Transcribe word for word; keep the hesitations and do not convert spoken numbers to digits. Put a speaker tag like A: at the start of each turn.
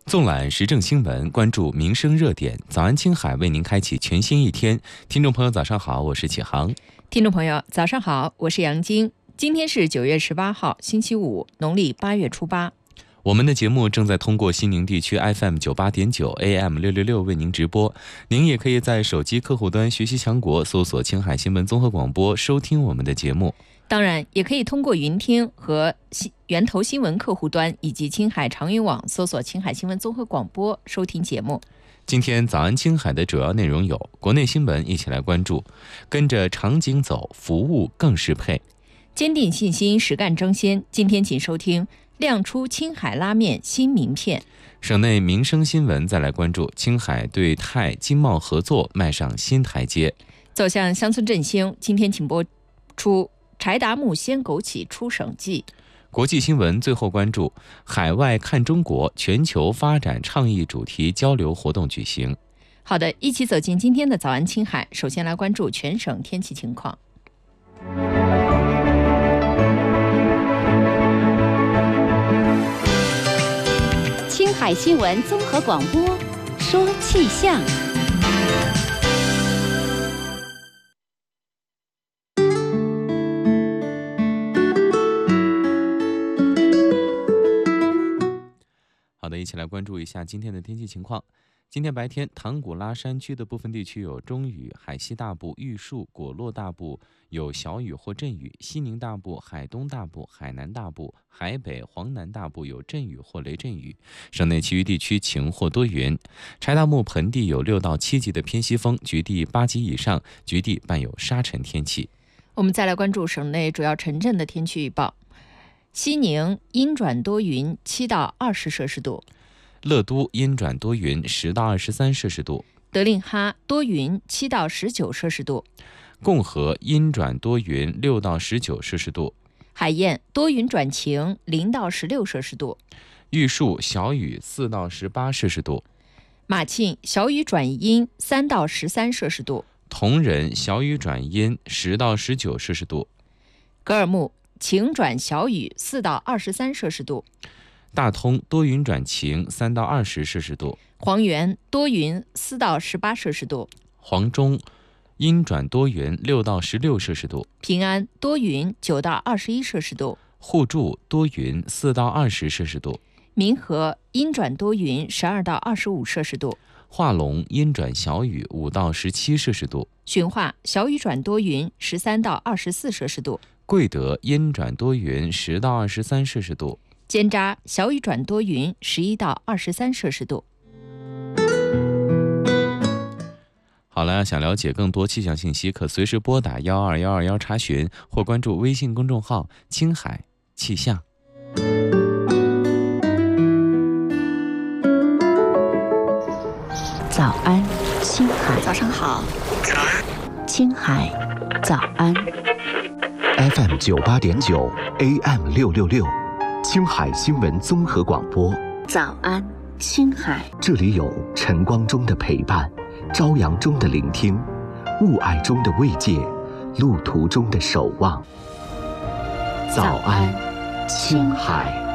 A: 纵览时政新闻，关注民生热点。早安青海为您开启全新一天。听众朋友早上好，我是启航。
B: 听众朋友早上好，我是杨晶。今天是九月十八号星期五，农历八月初八。
A: 我们的节目正在通过西宁地区 F M 九八点九 A M 六六六为您直播。您也可以在手机客户端学习强国搜索青海新闻综合广播收听我们的节目。
B: 当然也可以通过云听和源头新闻客户端以及青海长云网搜索青海新闻综合广播收听节目。
A: 今天早安青海的主要内容有：国内新闻一起来关注，跟着场景走，服务更适配。
B: 坚定信心，实干争先。今天请收听亮出青海拉面新名片。
A: 省内民生新闻再来关注，青海对泰经贸合作迈上新台阶。
B: 走向乡村振兴，今天请播出柴达木鲜枸杞出省记。
A: 国际新闻最后关注海外看中国全球发展倡议主题交流活动举行。
B: 好的，一起走进今天的早安青海。首先来关注全省天气情况。
C: 青海新闻综合广播说气象。
A: 好的，一起来关注一下今天的天气情况。今天白天，唐古拉山区的部分地区有中雨，海西大部、玉树、果洛大部有小雨或阵雨，西宁大部、海东大部、海南大部、海北、黄南大部有阵雨或雷阵雨。省内其余地区晴或多云。柴达木盆地有六到七级的偏西风，局地八级以上，局地伴有沙尘天气。
B: 我们再来关注省内主要城镇的天气预报。西宁阴转多云，七到二十摄氏度。
A: 乐都阴转多云，十到二十三摄氏度。
B: 德令哈多云，七到十九摄氏度。
A: 共和阴转多云，六到十九摄氏度。
B: 海晏多云转晴，零到十六摄氏度。
A: 玉树小雨，四到十八摄氏度。
B: 马庆小雨转阴，三到十三摄氏度。
A: 铜仁小雨转阴，十到十九摄氏度。
B: 格尔木晴转小雨，四到二十三摄氏度。
A: 大通多云转晴，三到二十摄氏度。
B: 黄原多云，四到十八摄氏度。
A: 黄中阴转多云，六到十六摄氏度。
B: 平安多云，九到二十一摄氏度。
A: 互助多云，四到二十摄氏度。
B: 民和阴转多云，十二到二十五摄氏度。
A: 化龙阴转小雨，五到十七摄氏度。
B: 循化小雨转多云，十三到二十四摄氏度。
A: 贵德阴转多云，十到二十三摄氏度。
B: 尖扎小雨转多云，十一到二十三摄氏度。
A: 好了，想了解更多气象信息，可随时拨打幺二幺二幺查询，或关注微信公众号“青海气象”。
C: 早安，青海。
D: 早上好。
C: 青海，早安。
E: F M 九八点九 A M 六六六。青海新闻综合广播。
C: 早安，青海。
E: 这里有晨光中的陪伴，朝阳中的聆听，雾霭中的慰藉，路途中的守望。早安，青海。